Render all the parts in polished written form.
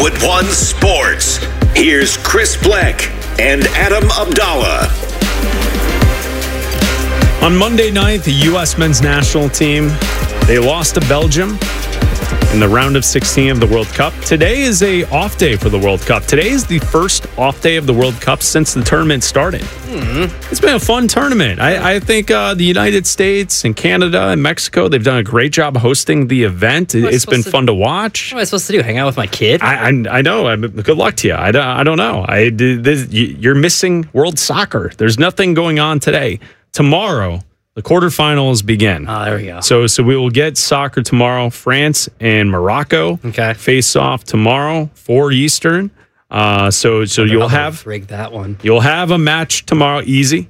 With One Sports, here's Chris Black and Adam Abdallah. On Monday night, the U.S. men's national team, they lost to Belgium in the round of 16 of the World Cup. Today is a off day for the World Cup. Today is the first off day of the World Cup since the tournament started. It's been a fun tournament. I think the United States and Canada and Mexico, they've done a great job hosting the event. It's been fun to watch. What am I supposed to do? Hang out with my kid? I know. Good luck to you. I don't know. You're missing World Soccer. There's nothing going on today. Tomorrow, the quarterfinals begin. Oh, there we go. So we will get soccer tomorrow. France and Morocco face off tomorrow, 4 Eastern. So you'll have rig that one. You'll have a match tomorrow, easy.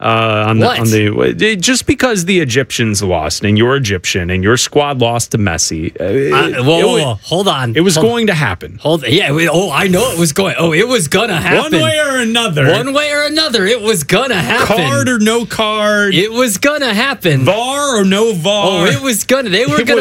Just because the Egyptians lost and you're Egyptian and your squad lost to Messi. Whoa, hold on. It was going to happen. I know it was going. It was gonna happen. One way or another. It was gonna happen. Card or no card. It was gonna happen. VAR or no VAR. It was gonna. They were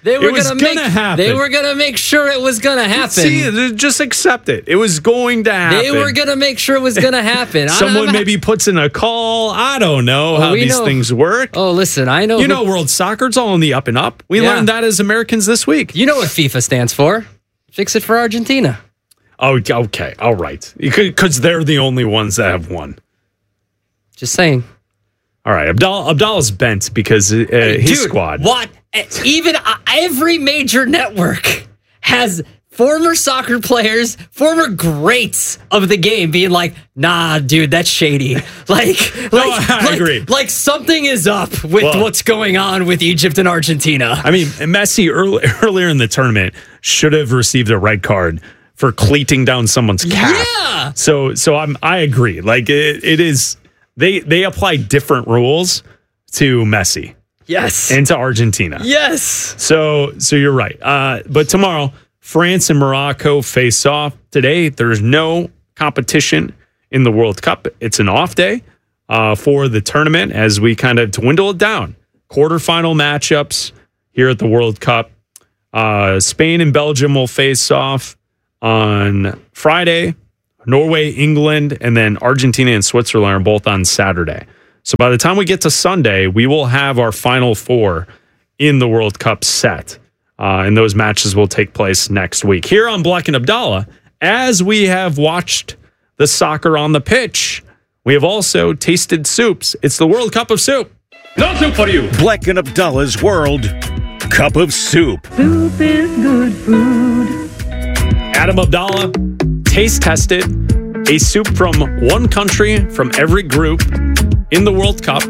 gonna make sure it was gonna happen. See, just accept it. It was going to happen. They were gonna make sure it was gonna happen. Someone maybe puts in a call. I don't know how these things work. Oh, listen, I know. You know, World Soccer's all on the up and up. We learned that as Americans this week. You know what FIFA stands for? Fix it for Argentina. Oh, okay. All right. Because they're the only ones that have won. Just saying. All right. Abdallah's bent because his squad. What? Even every major network has former soccer players, former greats of the game being like, nah, dude, that's shady. I agree. Like something is up with what's going on with Egypt and Argentina. I mean, Messi earlier in the tournament should have received a red card for cleating down someone's calf. Yeah. So I agree. Like it is, they apply different rules to Messi. Yes. And to Argentina. Yes. So you're right. But tomorrow, France and Morocco face off. Today, there's no competition in the World Cup. It's an off day for the tournament as we kind of dwindle it down. Quarterfinal matchups here at the World Cup. Spain and Belgium will face off on Friday. Norway, England, and then Argentina and Switzerland are both on Saturday. So by the time we get to Sunday, we will have our final four in the World Cup set. And those matches will take place next week. Here on Black and Abdallah, as we have watched the soccer on the pitch, we have also tasted soups. It's the World Cup of Soup. No soup for you. Black and Abdallah's World Cup of Soup. Soup is good food. Adam Abdallah taste tested a soup from one country from every group in the World Cup.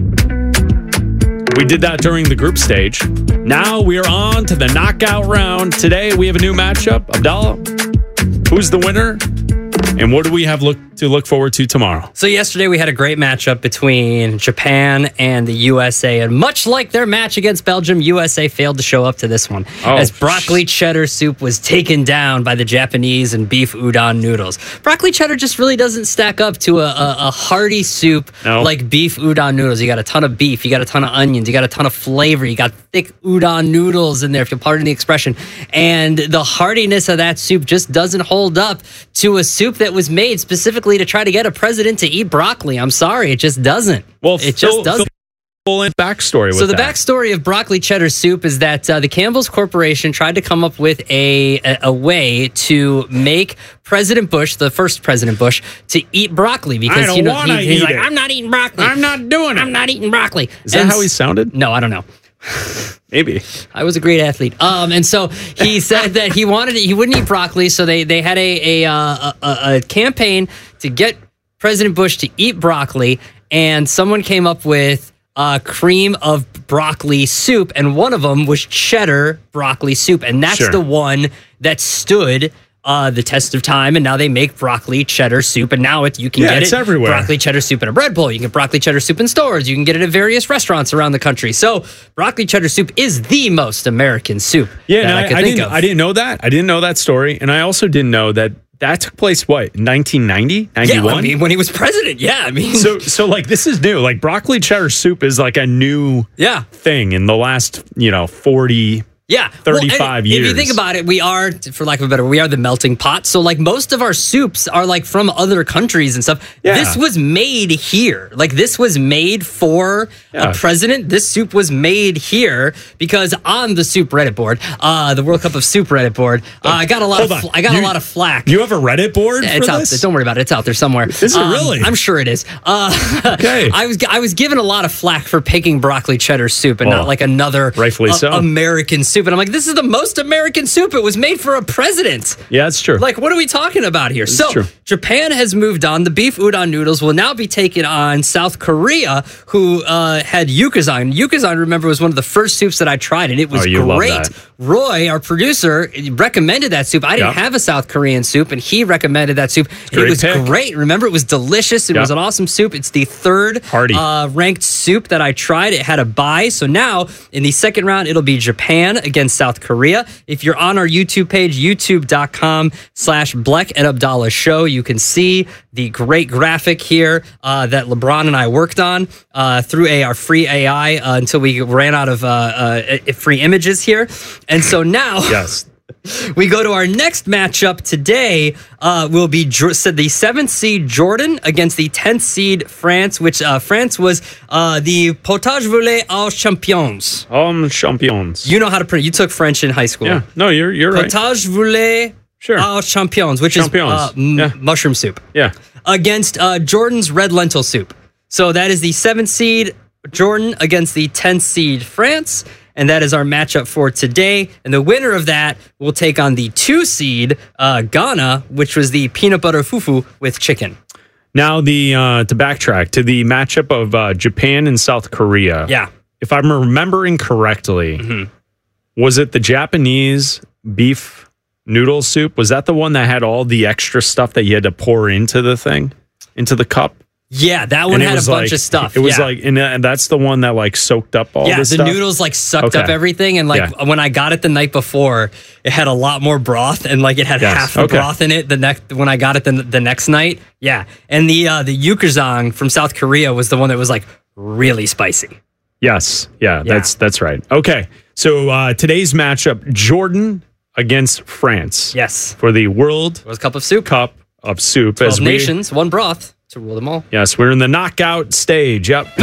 We did that during the group stage. Now we are on to the knockout round. Today we have a new matchup. Abdallah, who's the winner? And what do we have to look forward to tomorrow? So yesterday we had a great matchup between Japan and the USA. And much like their match against Belgium, USA failed to show up to this one. As broccoli cheddar soup was taken down by the Japanese and beef udon noodles. Broccoli cheddar just really doesn't stack up to a hearty soup like beef udon noodles. You got a ton of beef, you got a ton of onions, you got a ton of flavor, you got thick udon noodles in there, if you'll pardon the expression. And the heartiness of that soup just doesn't hold up to a soup that was made specifically to try to get a president to eat broccoli. I'm sorry, it just doesn't. Well, it just doesn't. Full backstory with So the that. backstory of broccoli cheddar soup is that the Campbell's Corporation tried to come up with a way to make President Bush, the first President Bush, to eat broccoli because he's like, I'm not eating broccoli. I'm not doing it. I'm not eating broccoli. Is that how he sounded? No, I don't know. Maybe. I was a great athlete. And so he said that he wouldn't eat broccoli, so they had a campaign to get President Bush to eat broccoli, and someone came up with cream of broccoli soup, and one of them was cheddar broccoli soup, and that's the one that stood the test of time, and now they make broccoli cheddar soup, and now you can get it everywhere. Broccoli cheddar soup in a bread bowl. You can get broccoli cheddar soup in stores. You can get it at various restaurants around the country. So broccoli cheddar soup is the most American soup that I could think of. I didn't know that. I didn't know that story, and I also didn't know that took place, 1990, 91? Yeah, I mean, when he was president, So like, this is new. Like, broccoli cheddar soup is like a new thing in the last, 40 Yeah. 35 years. If you think about it, we are, for lack of a better word, we are the melting pot. So, like, most of our soups are, like, from other countries and stuff. Yeah. This was made here. Like, this was made for a president. This soup was made here because on the soup Reddit board, the World Cup of Soup Reddit board, I got a lot of flack. You have a Reddit board It's for out this? there. Don't worry about it. It's out there somewhere. Is it really? I'm sure it is. Okay. I was given a lot of flack for picking broccoli cheddar soup and not like another rightfully so. American soup. And I'm like, this is the most American soup. It was made for a president. Yeah, it's true. Like, what are we talking about here? True. Japan has moved on. The beef udon noodles will now be taking on South Korea, who had yukazan. Yukazan, remember, was one of the first soups that I tried, and it was you love great. that. Roy, our producer, recommended that soup. I didn't have a South Korean soup, and he recommended that soup. And it was great. Remember, it was delicious. It was an awesome soup. It's the third ranked soup that I tried. It had a bye. So now, in the second round, it'll be Japan against South Korea. If you're on our YouTube page, youtube.com/Bleck and Abdallah Show, you can see the great graphic here that LeBron and I worked on through our free AI until we ran out of free images here. And so now we go to our next matchup today. Will be the 7th seed Jordan against the 10th seed France, which France was the Potage Voulée aux Champions. Champions. You know how to pronounce. You took French in high school. Yeah. No, you're right. Potage Voulée aux Champions, which is mushroom soup. Yeah. Against Jordan's red lentil soup. So that is the 7th seed Jordan against the 10th seed France. And that is our matchup for today. And the winner of that will take on the 2 seed Ghana, which was the peanut butter fufu with chicken. Now, to backtrack to the matchup of Japan and South Korea. Yeah. If I'm remembering correctly, was it the Japanese beef noodle soup? Was that the one that had all the extra stuff that you had to pour into the cup? Yeah, that one had a bunch of stuff. It was and that's the one that like soaked up all this stuff? Yeah, the noodles like sucked up everything. And like when I got it the night before, it had a lot more broth and like it had half the broth in it when I got it the next night. Yeah. And the yukazan from South Korea was the one that was like really spicy. Yes. Yeah. That's right. Okay. So today's matchup, Jordan against France. Yes. For the World Cup of Soup. 12 nations, one broth to rule them all. Yes, we're in the knockout stage. Yep.